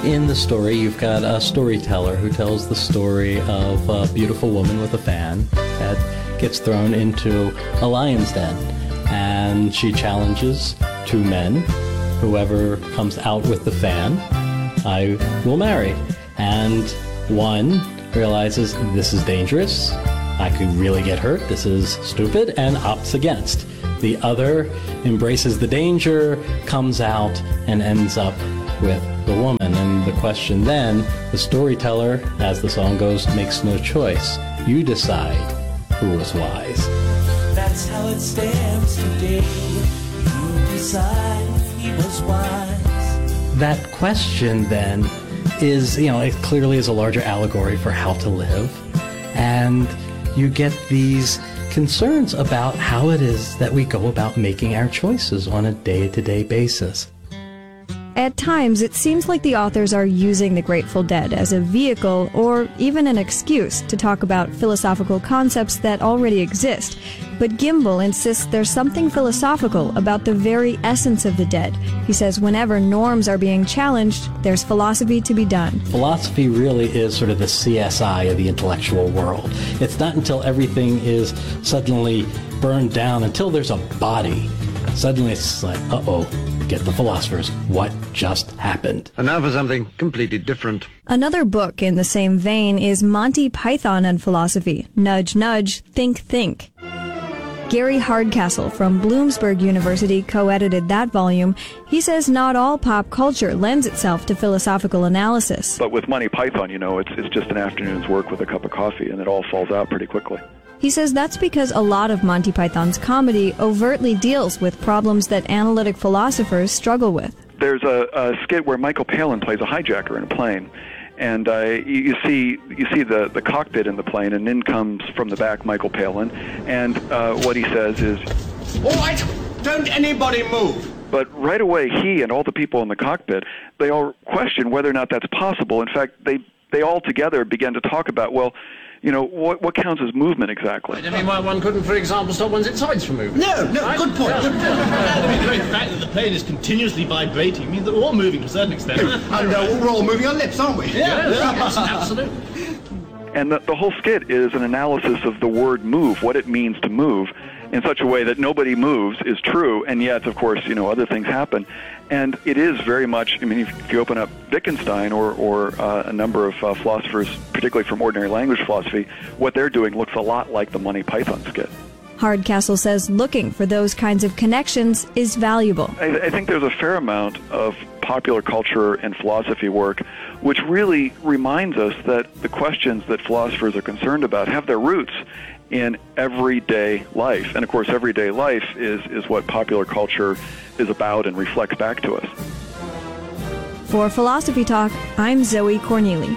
in the story, you've got a storyteller who tells the story of a beautiful woman with a fan that gets thrown into a lion's den. And she challenges two men. Whoever comes out with the fan, I will marry. And one realizes this is dangerous. I could really get hurt. This is stupid, and opts against. The other embraces the danger, comes out, and ends up with the woman. And the question then, the storyteller, as the song goes, makes no choice. You decide who was wise. That's how it stands today. You decide he was wise. That question then is, it clearly is a larger allegory for how to live. And you get these concerns about how it is that we go about making our choices on a day-to-day basis. At times, it seems like the authors are using the Grateful Dead as a vehicle or even an excuse to talk about philosophical concepts that already exist. But Gimbel insists there's something philosophical about the very essence of the Dead. He says whenever norms are being challenged, there's philosophy to be done. Philosophy really is sort of the CSI of the intellectual world. It's not until everything is suddenly burned down, until there's a body. Suddenly it's like, uh-oh, get the philosophers. What just happened? And now for something completely different. Another book in the same vein is Monty Python and Philosophy. Nudge, nudge, think, think. Gary Hardcastle from Bloomsburg University co-edited that volume. He says not all pop culture lends itself to philosophical analysis. But with Monty Python, it's just an afternoon's work with a cup of coffee, and it all falls out pretty quickly. He says that's because a lot of Monty Python's comedy overtly deals with problems that analytic philosophers struggle with. There's a skit where Michael Palin plays a hijacker in a plane, and you see the cockpit in the plane, and in comes from the back Michael Palin, and what he says is, "All right, don't anybody move." But right away, he and all the people in the cockpit, they all question whether or not that's possible. In fact, they all together began to talk about, well, what counts as movement exactly? I mean, one couldn't, for example, stop one's insides from moving. No, right? Good point. Yeah. Good point. I mean, the very fact that the plane is continuously vibrating means that we're all moving to a certain extent. And we're all moving our lips, aren't we? Yes, absolutely. And the whole skit is an analysis of the word move, what it means to move, in such a way that nobody moves is true, and yet, of course, other things happen. And it is very much, if you open up Wittgenstein or a number of philosophers, particularly from ordinary language philosophy, what they're doing looks a lot like the Monty Python skit. Hardcastle says looking for those kinds of connections is valuable. I think there's a fair amount of popular culture and philosophy work which really reminds us that the questions that philosophers are concerned about have their roots in everyday life. And of course, everyday life is what popular culture is about and reflects back to us. For Philosophy Talk, I'm Zoe Corneli.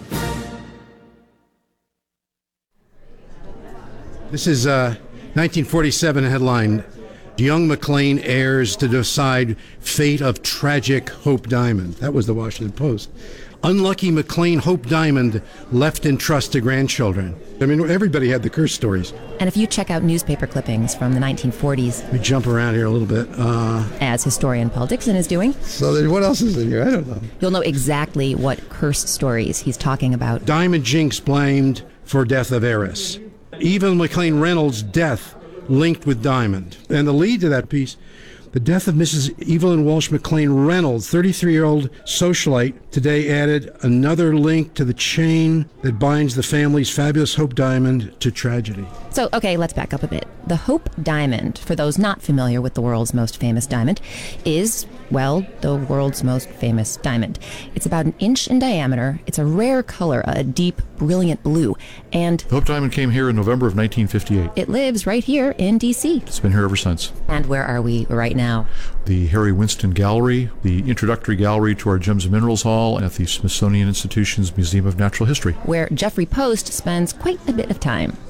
This is 1947 headline. Young McLean heirs to decide fate of tragic Hope Diamond. That was the Washington Post. Unlucky McLean Hope Diamond left in trust to grandchildren. Everybody had the curse stories. And if you check out newspaper clippings from the 1940s... We jump around here a little bit. As historian Paul Dixon is doing. So then what else is in here? I don't know. You'll know exactly what curse stories he's talking about. Diamond Jinx blamed for death of heiress. Evelyn McLean Reynolds' death linked with Diamond. And the lead to that piece, the death of Mrs. Evelyn Walsh McLean Reynolds, 33-year-old socialite, today added another link to the chain that binds the family's fabulous Hope Diamond to tragedy. So, okay, let's back up a bit. The Hope Diamond, for those not familiar with the world's most famous diamond, is, well, the world's most famous diamond. It's about 1 inch in diameter. It's a rare color, a deep, brilliant blue. And Hope Diamond came here in November of 1958. It lives right here in D.C. It's been here ever since. And where are we right now? The Harry Winston Gallery, the introductory gallery to our Gems and Minerals Hall at the Smithsonian Institution's Museum of Natural History. Where Jeffrey Post spends quite a bit of time.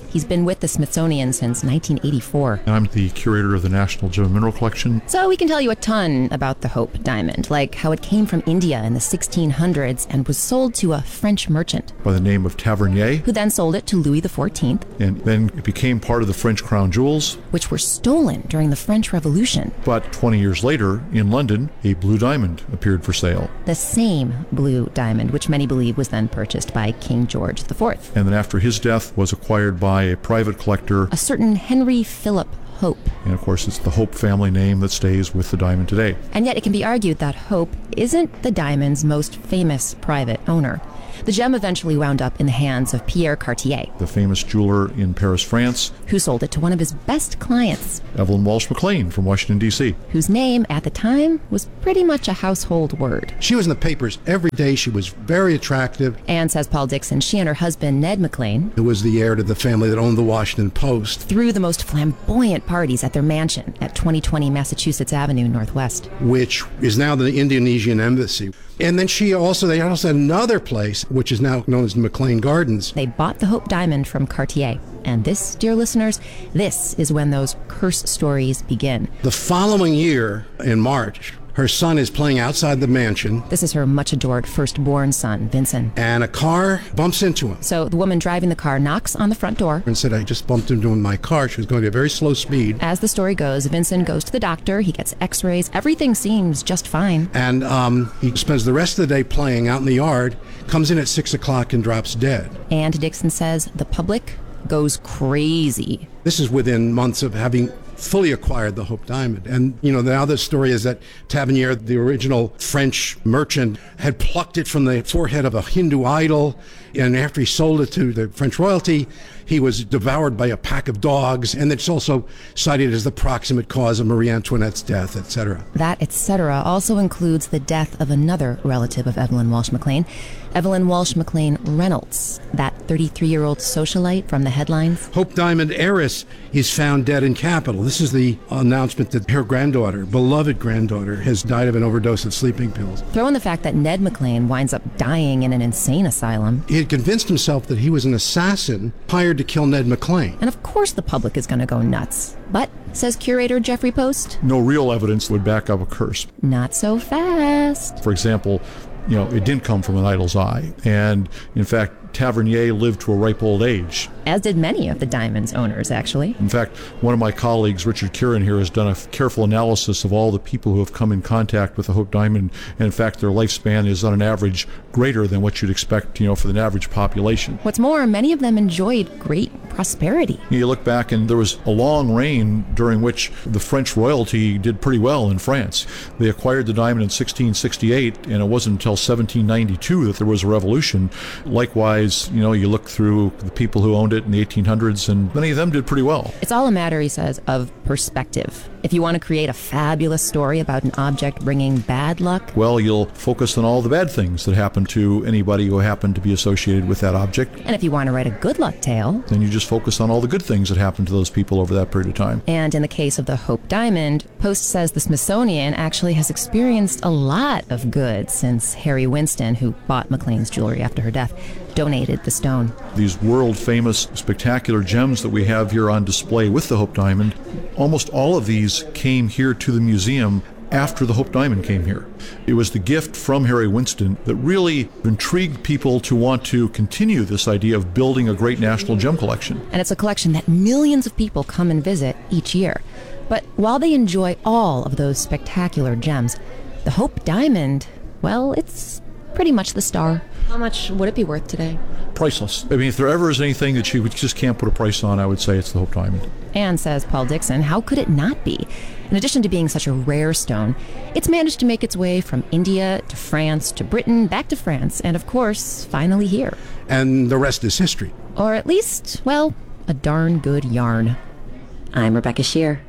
He's been with the Smithsonian since 1984. And I'm the curator of the National Gem and Mineral Collection. So we can tell you a ton about the Hope Diamond, like how it came from India in the 1600s and was sold to a French merchant By the name of Tavernier. who then sold it to Louis XIV, And then it became part of the French crown jewels. which were stolen during the French Revolution. But 20 years later, in London, a blue diamond appeared for sale. The same blue diamond, which many believe was then purchased by King George IV. And then after his death was acquired by a private collector. A certain Henry Philip Hope. And of course, it's the Hope family name that stays with the diamond today. And yet it can be argued that Hope isn't the diamond's most famous private owner. The gem eventually wound up in the hands of Pierre Cartier, The famous jeweler in Paris, France, who sold it to one of his best clients, Evelyn Walsh McLean from Washington, D.C. whose name at the time was pretty much a household word. She was in the papers every day. She was very attractive. And, says Paul Dixon, she and her husband, Ned McLean, Who was the heir to the family that owned the Washington Post, threw the most flamboyant parties at their mansion at 2020 Massachusetts Avenue Northwest. which is now the Indonesian embassy. And then they also had another place, which is now known as McLean Gardens. They bought the Hope Diamond from Cartier. And this, dear listeners, this is when those curse stories begin. The following year, in March, her son is playing outside the mansion, This is her much adored firstborn son, Vincent. and a car bumps into him. So the woman driving the car knocks on the front door. And said, I just bumped into him in my car. She was going at a very slow speed. As the story goes, Vincent goes to the doctor. He gets x-rays. Everything seems just fine. And he spends the rest of the day playing out in the yard, comes in at 6 o'clock and drops dead. And Dixon says the public goes crazy. This is within months of having fully acquired the Hope Diamond. And, now the story is that Tavernier, the original French merchant, had plucked it from the forehead of a Hindu idol. And after he sold it to the French royalty, he was devoured by a pack of dogs. And it's also cited as the proximate cause of Marie Antoinette's death, etc. That etc. also includes the death of another relative of Evelyn Walsh McLean, Evelyn Walsh McLean Reynolds, that 33-year-old socialite from the headlines. Hope Diamond heiress is found dead in Capitol. This is the announcement that her granddaughter, beloved granddaughter, has died of an overdose of sleeping pills. Throw in the fact that Ned McLean winds up dying in an insane asylum. He had convinced himself that he was an assassin hired to kill Ned McLean. And of course the public is going to go nuts. But, says curator Jeffrey Post, No real evidence would back up a curse. not so fast. For example, it didn't come from an idol's eye. And in fact, Tavernier lived to a ripe old age. As did many of the Diamond's owners, actually. In fact, one of my colleagues, Richard Kieran here, has done a careful analysis of all the people who have come in contact with the Hope Diamond. And in fact, their lifespan is on an average greater than what you'd expect, for the average population. What's more, many of them enjoyed great prosperity. You look back and there was a long reign during which the French royalty did pretty well in France. They acquired the diamond in 1668, and it wasn't until 1792 that there was a revolution. Likewise, you look through the people who owned it in the 1800s, and many of them did pretty well. It's all a matter, he says, of perspective. If you want to create a fabulous story about an object bringing bad luck, Well, you'll focus on all the bad things that happened to anybody who happened to be associated with that object. and if you want to write a good luck tale, Then you just focus on all the good things that happened to those people over that period of time. and in the case of the Hope Diamond, Post says the Smithsonian actually has experienced a lot of good since Harry Winston, who bought McLean's jewelry after her death, donated the stone. These world-famous, spectacular gems that we have here on display with the Hope Diamond, almost all of these came here to the museum after the Hope Diamond came here. It was the gift from Harry Winston that really intrigued people to want to continue this idea of building a great national gem collection. And it's a collection that millions of people come and visit each year. But while they enjoy all of those spectacular gems, the Hope Diamond, well, it's pretty much the star. How much would it be worth today? Priceless. I mean, if there ever is anything that you just can't put a price on, I would say it's the Hope Diamond. And, says Paul Dixon, how could it not be? In addition to being such a rare stone, it's managed to make its way from India to France to Britain, back to France, and of course, finally here. And the rest is history. Or at least, well, a darn good yarn. I'm Rebecca Shear.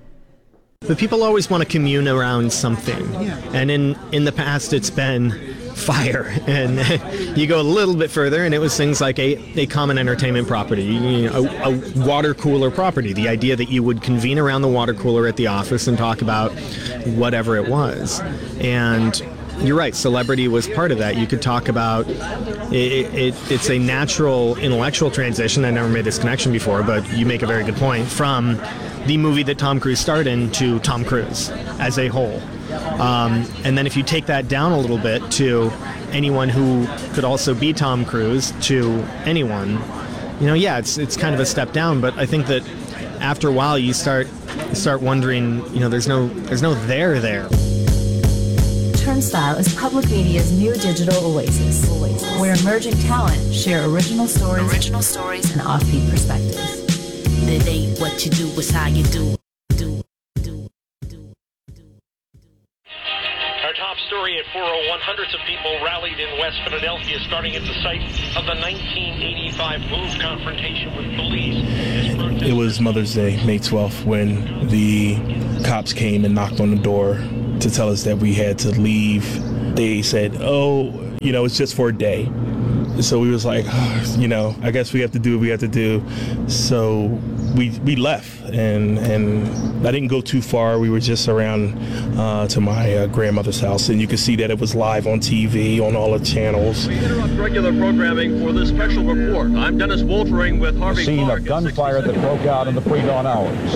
But people always want to commune around something. And in the past, it's been fire. And you go a little bit further, and it was things like a common entertainment property, a water cooler property. The idea that you would convene around the water cooler at the office and talk about whatever it was. And you're right, celebrity was part of that. You could talk about it's a natural intellectual transition. I never made this connection before, but you make a very good point, from the movie that Tom Cruise starred in to Tom Cruise as a whole. And then if you take that down a little bit to anyone who could also be Tom Cruise, to anyone, it's kind of a step down, but I think that after a while you start wondering, there's no there. Turnstile is public media's new digital oasis, where emerging talent share original stories and offbeat perspectives. It ain't what you do, it's how you do. Our top story at 4:01, hundreds of people rallied in West Philadelphia, starting at the site of the 1985 MOVE confrontation with police. It was Mother's Day, May 12th, when the cops came and knocked on the door to tell us that we had to leave. They said, it's just for a day. So we was like, I guess we have to do what we have to do. So we left, and I didn't go too far. We were just around to my grandmother's house, and you could see that it was live on TV on all the channels. We interrupt regular programming for this special report. I'm Dennis Wolfering with Harvey Clark. Scene of gunfire that broke out in the pre-dawn hours.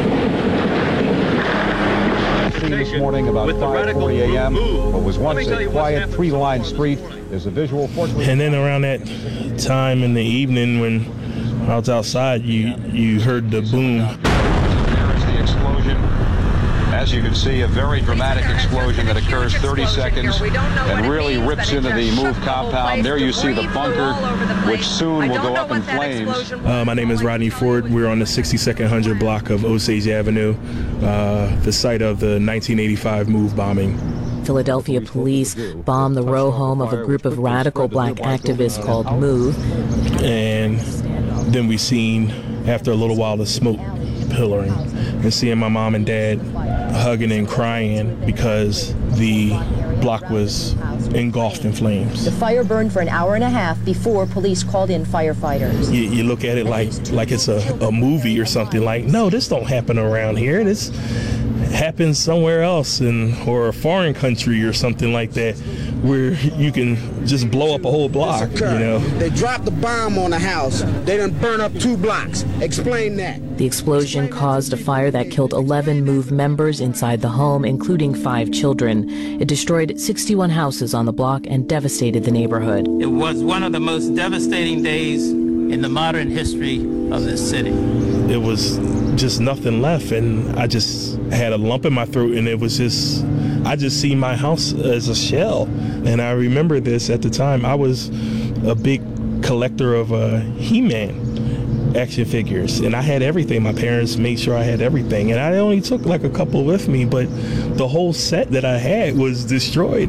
This morning about 5:40 a.m. what was once a quiet three-line street is a visual fortunately. And then around that time in the evening when I was outside, you heard the boom. There's the explosion. As you can see, a very dramatic explosion that occurs 30 seconds and really rips into the MOVE compound. There you see the bunker, which soon will go up in flames. My name is Rodney Ford. We're on the 62nd 100 block of Osage Avenue, the site of the 1985 MOVE bombing. Philadelphia police bombed the row home of a group of radical black activists called MOVE. And then we seen, after a little while, the smoke pillaring, and seeing my mom and dad hugging and crying because the block was engulfed in flames. The fire burned for an hour and a half before police called in firefighters. You look at it like it's a movie or something. Like, no, this don't happen around here. This happens somewhere else or a foreign country or something like that, where you can just blow up a whole block. They dropped the bomb on the house. They done burn up 2 blocks. Explain that. The explosion caused a fire that killed 11 MOVE members inside the home, including 5 children. It destroyed 61 houses on the block and devastated the neighborhood. It was one of the most devastating days in the modern history of this city. It was just nothing left, and I just had a lump in my throat, and I just see my house as a shell. And I remember this at the time. I was a big collector of He-Man action figures, and I had everything. My parents made sure I had everything, and I only took like a couple with me, but the whole set that I had was destroyed.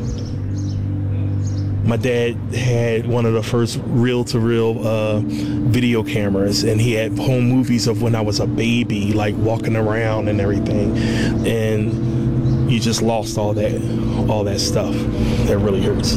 My dad had one of the first reel-to-reel video cameras, and he had home movies of when I was a baby, like walking around and everything. And you just lost all that stuff. That really hurts.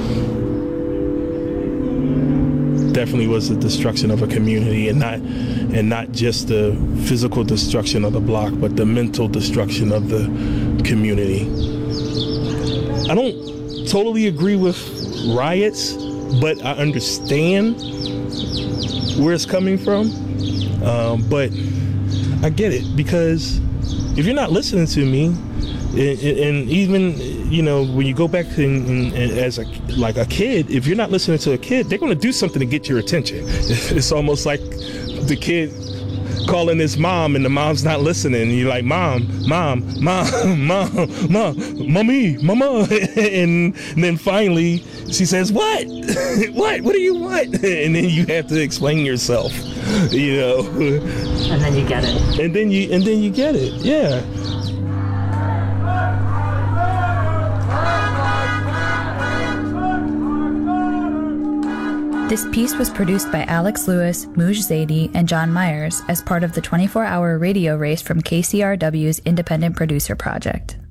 Definitely was the destruction of a community, and not just the physical destruction of the block, but the mental destruction of the community. I don't totally agree with riots, but I understand where it's coming from. But I get it, because if you're not listening to me, and even when you go back as a kid, if you're not listening to a kid, they're going to do something to get your attention. It's almost like the kid calling his mom, and the mom's not listening, and you're like, mom, mommy, mama, and then finally she says, what do you want? And then you have to explain yourself, and then you get it, and then you get it. Yeah. This piece was produced by Alex Lewis, Muj Zaidi, and John Myers as part of the 24-hour radio race from KCRW's Independent Producer Project.